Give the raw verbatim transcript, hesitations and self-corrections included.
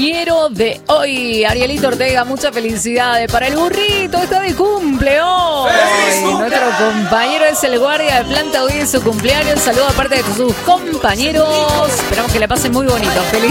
Compañero de hoy, Arielito Ortega, muchas felicidades para el burrito, está de cumple hoy. Nuestro compañero es el guardia de planta, hoy es su cumpleaños. Saludos aparte de sus compañeros. Esperamos que la pasen muy bonito. Feliz